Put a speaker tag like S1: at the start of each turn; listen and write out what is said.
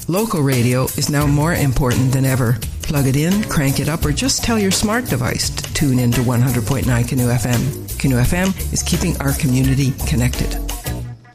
S1: Local radio is now more important than ever. Plug it in, crank it up, or just tell your smart device to tune into 100.9 Canoe FM. Canoe FM is keeping our community connected.